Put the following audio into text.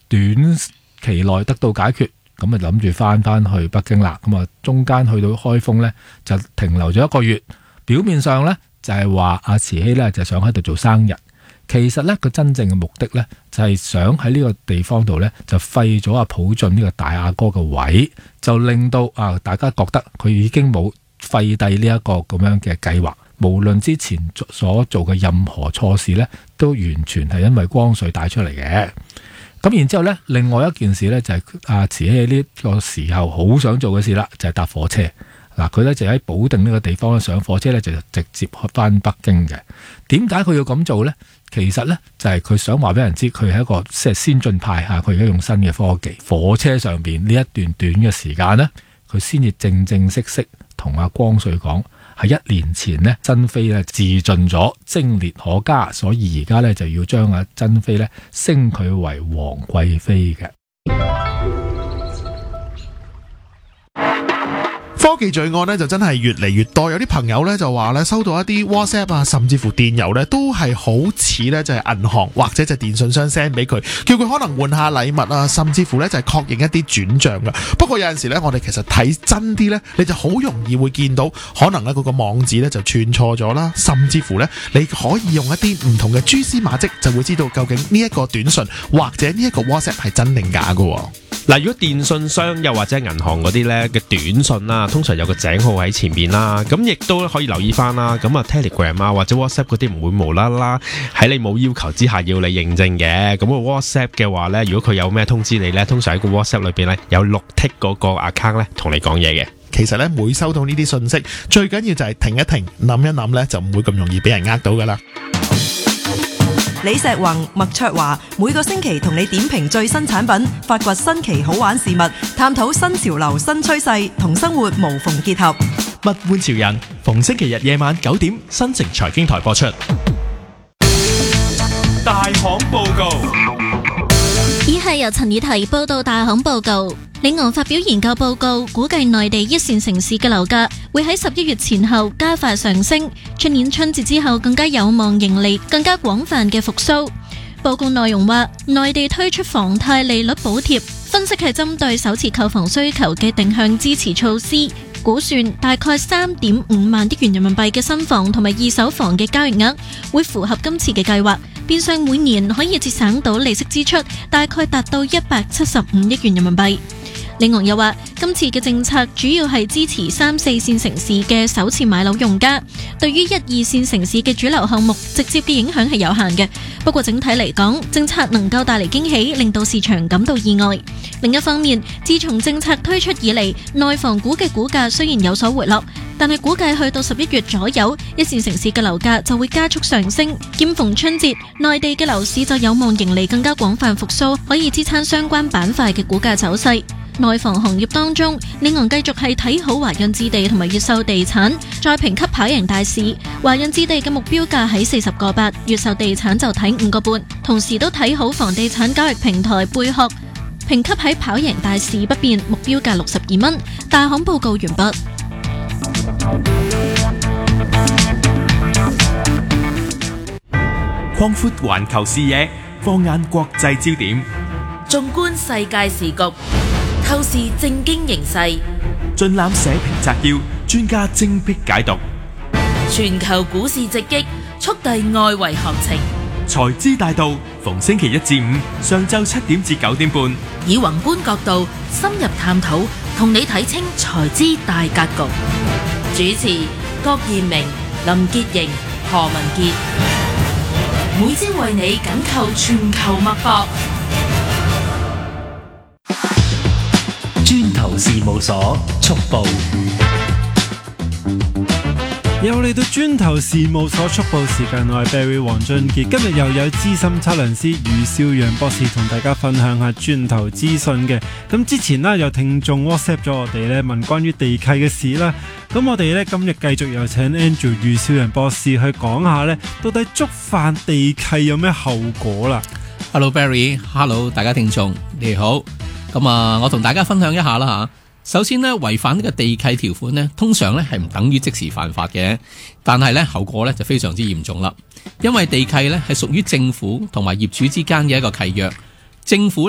短期內得到解決，咁啊諗住翻去北京啦。咁啊中間去到開封呢，就停留咗1個月。表面上呢，就係話阿慈禧呢，就想喺度做生日，其實呢，佢真正嘅目的呢，就係想喺呢個地方度呢，就廢咗阿溥俊呢個大阿哥嘅位，就令到大家覺得佢已經冇廢帝呢一個咁樣嘅計劃。無論之前所做嘅任何錯事呢，都完全係因為光緒帶出嚟嘅。咁然之後呢，另外一件事呢，就係阿慈禧呢個時候好想做嘅事啦，就係搭火車。嗱，佢呢就喺保定呢個地方上火車呢，就直接翻北京嘅。點解佢要咁做呢？其實呢，就係佢想話俾人知，佢係一個即係先進派嚇，佢而家用新嘅科技。火車上邊呢一段短嘅時間呢，佢先至正式同阿光緒講，係1年前呢，珍妃呢自盡咗，貞烈可嘉，所以而家呢，就要將阿珍妃呢升佢為皇貴妃嘅。 科技罪案呢就真係越嚟越多，有啲朋友呢就話呢收到一啲 WhatsApp 啊，甚至乎電郵呢都係好似呢就係銀行或者就電信商 send 俾佢，叫佢可能換下禮物啊，甚至乎呢就係確認一啲轉賬噶。不過有陣時呢，我哋其實睇真啲呢，你就好容易會見到可能呢嗰個網址呢就串錯咗啦，甚至乎呢你可以用一啲唔同嘅蛛絲馬跡，就會知道究竟呢一個短信或者呢一個 WhatsApp 係真定假噶。 嗱，如果電信商又或者銀行嗰啲咧嘅短信啦，通常有個井號喺前面啦，咁亦都可以留意翻啦。咁啊 Telegram 啊或者 WhatsApp 嗰啲唔會無啦啦喺你冇要求之下要你認證嘅。咁個 WhatsApp 嘅話咧，如果佢有咩通知你咧，通常喺個 WhatsApp 裏邊咧有綠剔嗰個 account 咧同你講嘢嘅。 其實咧每收到呢啲信息，最緊要就係停一停，諗一諗咧，就唔會咁容易俾人呃到噶啦。 李石宏、麥卓華每個星期同你點評最新產品，發掘新奇好玩事物，探討新潮流新趨勢，同生活無縫結合。 物玩潮人，逢星期日夜晚9點，新城財經台播出。 大行報告。 以下由陳以提報道大行報告。領航發表研究報告，估計內地一線城市嘅樓價會喺11月前後加快上升，出年春節之後更加有望迎嚟更加廣泛嘅復甦。報告內容話，內地推出房貸利率補貼，分析係針對首次購房需求嘅定向支持措施，估算大概3.5萬億元人民幣嘅新房同埋二手房嘅交易額會符合今次嘅計劃，變相每年可以節省到利息支出大概達到175億元人民幣。領航又話，今次嘅政策主要係支持3、4線城市嘅首次買樓用家，對於1、2線城市嘅主流項目直接嘅影響係有限嘅。不過整體嚟講，政策能夠帶嚟驚喜，令到市場感到意外。另一方面，自從政策推出以嚟，內房股嘅股價雖然有所回落，但係估計去到11月左右，一線城市嘅樓價就會加速上升。兼逢春節，內地嘅樓市就有望迎嚟更加廣泛復甦，可以支撐相關板塊嘅股價走勢。內房行業當中，領航繼續係睇好華潤置地同埋越秀地產，再評級跑贏大市。華潤置地嘅目標價喺40個8，越秀地產就睇5個半，同時都睇好房地產交易平台貝殼，評級喺跑贏大市不變，目標價62蚊。大行報告完畢。 擴闊環球視野，放眼國際焦點， 縱觀世界時局，透視政經形勢， 盡覽社評摘要，專家精闢解讀。 全球股市直擊，速遞外圍行情。 財資大道，逢星期1至5上晝7點至9點半， 以宏觀角度深入探討，同你睇清財資大格局。主持郭彥明、林潔瑩、何文傑，每朝為你緊扣全球脈搏。 磚頭事務所速報。 又嚟到磚頭事務所速報時間，我係 Barry 黃俊傑，今日又有資深測量師余少陽博士同大家分享下磚頭資訊嘅。咁之前啦，有聽眾 WhatsApp 咗我哋咧，問關於地契嘅事啦。咁我哋咧今日繼續有請 Andrew 余少陽博士去講下咧，到底觸犯地契有咩後果啦？ Hello Barry，Hello 大家聽眾，你好。咁我同大家分享一下啦吓。首先呢，違反呢個地契條款呢，通常呢係唔等於即時犯法嘅，但係呢後果呢就非常之嚴重啦。因為地契呢係屬於政府同埋業主之間嘅一個契約，政府